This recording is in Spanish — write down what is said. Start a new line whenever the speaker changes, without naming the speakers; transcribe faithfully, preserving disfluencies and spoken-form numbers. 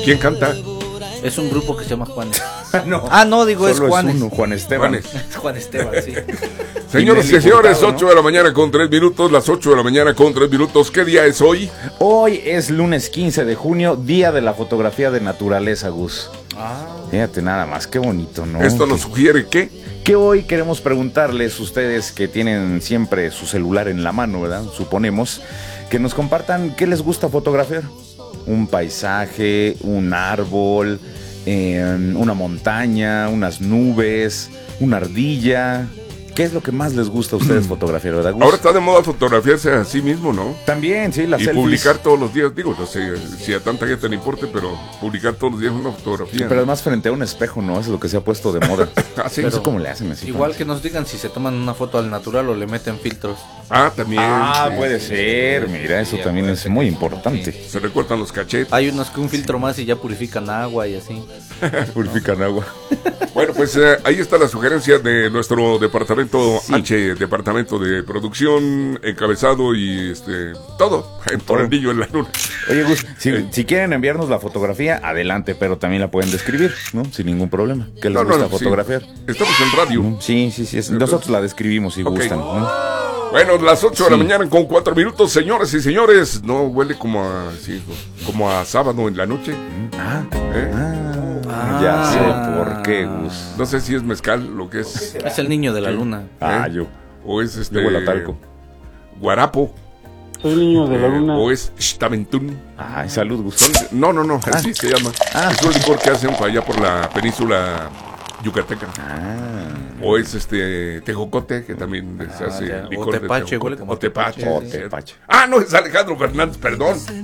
¿Quién canta?
Es un grupo que se llama Juanes.
No,
Ah, no, digo, es
solo
Juanes.
uno, Juan Esteban.
Juanes.
Es Juan Esteban, sí.
Señoras y
Nelly
señores,
Furtado, ¿no?
ocho de la mañana con tres minutos, las ocho de la mañana con tres minutos. ¿Qué día es hoy?
Hoy es lunes quince de junio, día de la fotografía de naturaleza, Gus.
Ah,
Fíjate nada más, qué bonito, ¿no?
Esto nos sugiere que
Que hoy queremos preguntarles, ustedes que tienen siempre su celular en la mano, ¿verdad? Suponemos, que nos compartan qué les gusta fotografiar. Un paisaje, un árbol, eh, una montaña, unas nubes, una ardilla. ¿Qué es lo que más les gusta a ustedes fotografiar, verdad, Gus?
ahora está de moda fotografiarse a sí mismo, ¿no?
También, sí, las
Y
selfies.
publicar todos los días, digo, no sé si a tanta gente le importe, pero publicar todos los días una fotografía.
Pero además frente a un espejo, ¿no? Eso es lo que se ha puesto de moda.
Ah, sí.
No sé cómo le hacen así.
igual que nos digan si se toman una foto al natural o le meten filtros.
Ah, también.
Ah,
sí.
puede ser. Mira, eso
Sí,
también es
acuérdate
muy
que-
importante.
Se recortan los cachetes.
Hay unos que un filtro más y ya purifican agua y así.
Purifican agua.
Bueno, pues eh, ahí está la sugerencia de nuestro departamento
Sí.
H, departamento de producción, encabezado y este todo, por el niño en la luna.
Oye, Gus, si, si quieren enviarnos la fotografía, adelante, pero también la pueden describir, ¿no? Sin ningún problema. ¿Qué les
No, no,
gusta
no, sí.
fotografiar?
Estamos en radio.
¿No? Sí, sí, sí. es- nosotros la describimos si
Ok.
gustan, ¿no?
Bueno, las ocho de la
Sí.
mañana con cuatro minutos, señores y señores. No huele como a, sí, como a sábado en la noche.
Ah,
¿eh?
ah, ya sé por qué, Gus.
No sé si es mezcal lo que es.
Es el niño de la luna.
Ah,
¿eh?
yo.
O es este.
Yo huelo a talco.
Guarapo.
Soy niño de la
eh,
luna.
o es Xtamentún.
Ay, salud, Gus.
Son- no, no, no, así se llama.
Ah.
Es un licor que hacen para allá por la península yucateca.
Ah,
O es este tejocote, que también se hace
ya. O
licor de
tepache,
tejocote.
huele como
O tepache.
tepache,
o
sí,
te
cierto.
pacho.
Ah, no, es Alejandro Fernández, perdón.